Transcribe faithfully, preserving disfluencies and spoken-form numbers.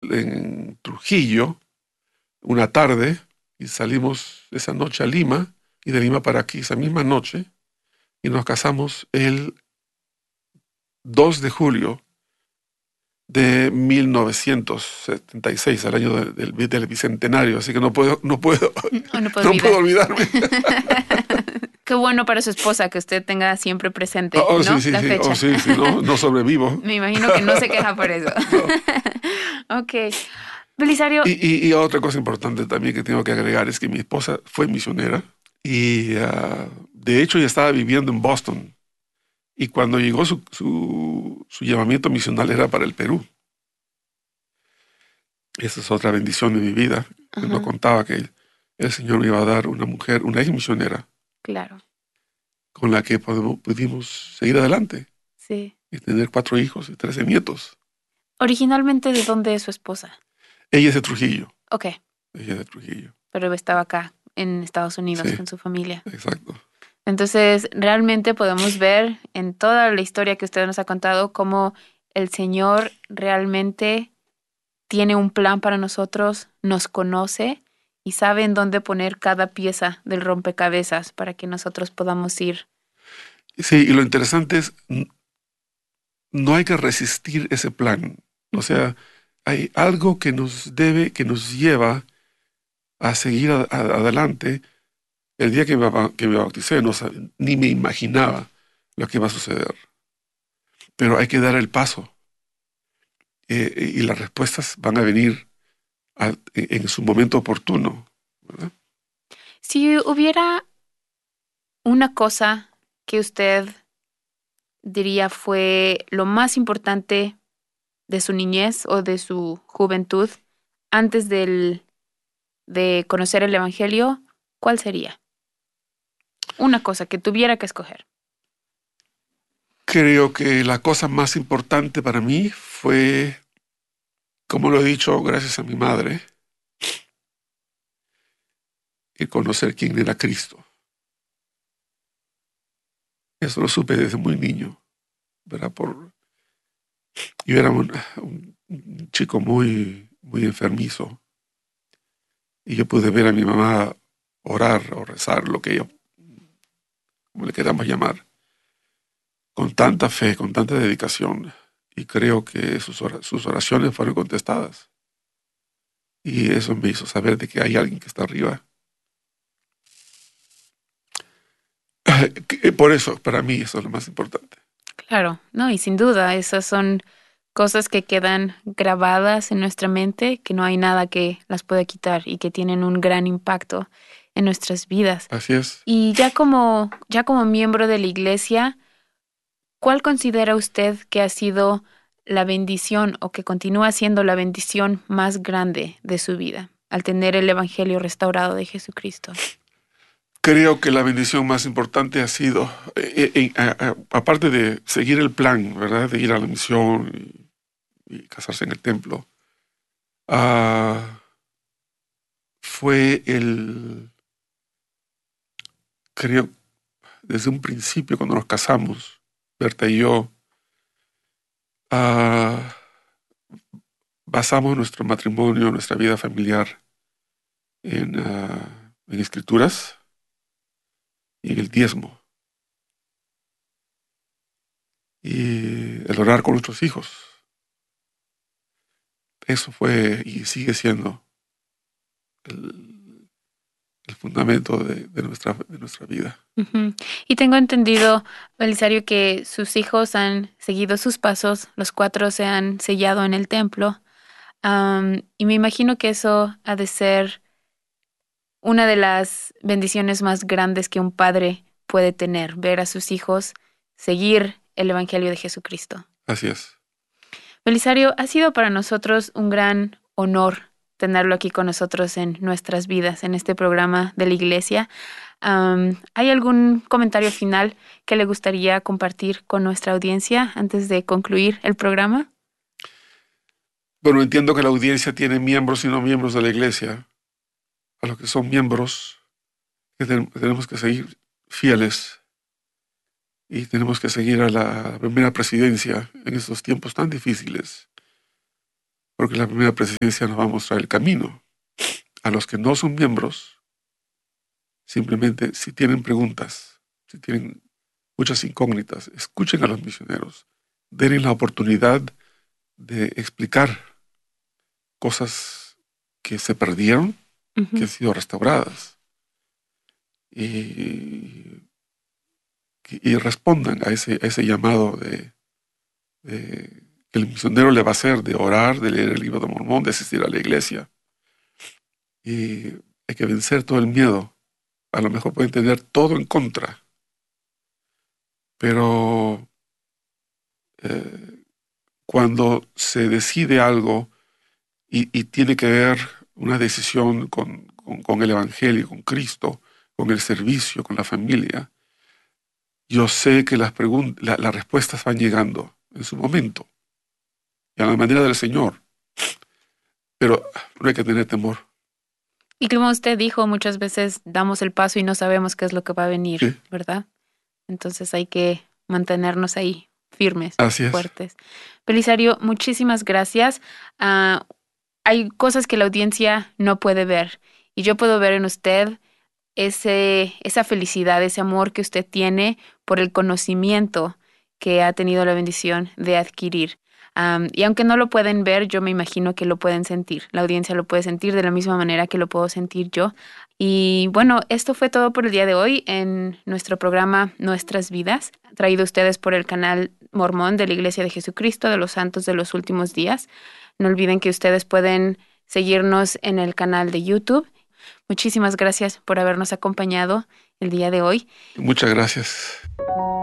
en Trujillo una tarde y salimos esa noche a Lima y de Lima para aquí esa misma noche y nos casamos el dos de julio de mil novecientos setenta y seis, al año del, del- del bicentenario, así que no puedo, no puedo, Oh, no puedo no puedo olvidar. olvidarme. Qué bueno para su esposa que usted tenga siempre Oh, presente, oh, sí, ¿no? sí, La sí, oh, fecha. sí, sí, no, no sobrevivo. Me imagino que no se queja por eso. No. Ok. Belisario, Y, y- y otra cosa importante también que tengo que agregar es que mi esposa fue misionera y ah, de hecho ella estaba viviendo en Boston y cuando llegó su, su, su llamamiento misional era para el Perú. Esa es otra bendición de mi vida. Que no ajá, contaba que el Señor me iba a dar una mujer, una ex misionera claro, con la que podemos- pudimos seguir adelante sí. y tener cuatro hijos y trece nietos. Originalmente, ¿de dónde es su esposa? Ella es de Trujillo, Ok, ella es de Trujillo. pero estaba acá en Estados Unidos Sí, con su familia. exacto. Entonces, realmente podemos ver en toda la historia que usted nos ha contado cómo el Señor realmente tiene un plan para nosotros, nos conoce y sabe en dónde poner cada pieza del rompecabezas para que nosotros podamos ir. Sí, y lo interesante es, n- no hay que resistir ese plan. O Ujú. sea, hay algo que nos debe, que nos lleva a seguir a- a- adelante. El día que me, ba- que me bauticé, no sab- ni me imaginaba lo que iba a suceder. Pero hay que dar el paso eh, y las respuestas van a venir a- en su momento oportuno, ¿verdad? Si hubiera una cosa que usted diría fue lo más importante de su niñez o de su juventud antes del, de conocer el Evangelio, ¿cuál sería? Una cosa que tuviera que escoger. Creo que la cosa más importante para mí fue, como lo he dicho, gracias a mi madre, el conocer quién era Cristo. Eso lo supe desde muy niño, ¿verdad? Por, yo era un, un- un chico muy, muy enfermizo y yo pude ver a mi mamá orar o rezar, lo que yo, como le queramos llamar, con tanta fe, con tanta dedicación. Y creo que sus, ora- sus oraciones fueron contestadas. Y eso me hizo saber de que hay alguien que está arriba. Que- Por eso, para mí, eso es lo más importante. Claro, no, y sin duda, esas son cosas que quedan grabadas en nuestra mente, que no hay nada que las pueda quitar y que tienen un gran impacto en nuestras vidas. Así es. Y ya como, ya como miembro de la iglesia, ¿cuál considera usted que ha sido la bendición o que continúa siendo la bendición más grande de su vida al tener el Evangelio restaurado de Jesucristo? Creo que la bendición más importante ha sido, eh, eh, eh, a- a- aparte de seguir el plan, ¿verdad? De ir a la misión y, y casarse en el templo, ah, fue el, creo, desde un principio cuando nos casamos, Berta y yo, ah, basamos nuestro matrimonio, nuestra vida familiar en, ah, en escrituras y en el diezmo y el orar con nuestros hijos. Eso fue y sigue siendo el, el fundamento de, de nuestra, de nuestra vida. Ujú. Y tengo entendido, Belisario, que sus hijos han seguido sus pasos, los cuatro se han sellado en el templo, am, y me imagino que eso ha de ser una de las bendiciones más grandes que un padre puede tener, ver a sus hijos seguir el Evangelio de Jesucristo. Así es. Belisario, ha sido para nosotros un gran honor tenerlo aquí con nosotros en nuestras vidas, en este programa de la iglesia. Am, ¿hay algún comentario final que le gustaría compartir con nuestra audiencia antes de concluir el programa? Bueno, entiendo que la audiencia tiene miembros y no miembros de la iglesia. A los que son miembros, que ten- tenemos que seguir fieles y tenemos que seguir a la primera presidencia en estos tiempos tan difíciles porque la primera presidencia nos va a mostrar el camino. A los que no son miembros, simplemente si tienen preguntas, si tienen muchas incógnitas, escuchen a los misioneros, denle la oportunidad de explicar cosas que se perdieron, que Ujú. han sido restauradas, y, y respondan a ese, a ese llamado de, de- que el misionero le va a hacer de orar, de leer el libro de Mormón, de asistir a la iglesia. Y hay que vencer todo el miedo. A lo mejor pueden tener todo en contra, pero eh, cuando se decide algo y, y tiene que ver una decisión con, con- con el Evangelio, con Cristo, con el servicio, con la familia, yo sé que las pregun- la- las respuestas van llegando en su momento y a la manera del Señor, pero no hay que tener temor. Y como usted dijo, muchas veces damos el paso y no sabemos qué es lo que va a venir, Sí, ¿verdad? Entonces hay que mantenernos ahí firmes, así es. fuertes. Belisario, muchísimas gracias. Ah, hay cosas que la audiencia no puede ver y yo puedo ver en usted ese, esa felicidad, ese amor que usted tiene por el conocimiento que ha tenido la bendición de adquirir. Am, y aunque no lo pueden ver, yo me imagino que lo pueden sentir. La audiencia lo puede sentir de la misma manera que lo puedo sentir yo. Y bueno, esto fue todo por el día de hoy en nuestro programa Nuestras Vidas, traído a ustedes por el canal Mormón de la Iglesia de Jesucristo de los Santos de los Últimos Días. No olviden que ustedes pueden seguirnos en el canal de YouTube. Muchísimas gracias por habernos acompañado el día de hoy. Muchas gracias.